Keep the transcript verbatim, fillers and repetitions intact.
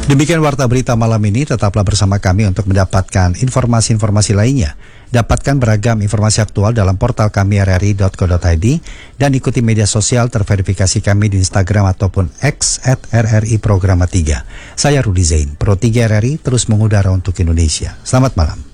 Demikian Warta Berita malam ini, tetaplah bersama kami untuk mendapatkan informasi-informasi lainnya. Dapatkan beragam informasi aktual dalam portal kami r r i dot co dot i d dan ikuti media sosial terverifikasi kami di Instagram ataupun X at R R I Programa tiga. Saya Rudi Zain, Pro tiga R R I terus mengudara untuk Indonesia. Selamat malam.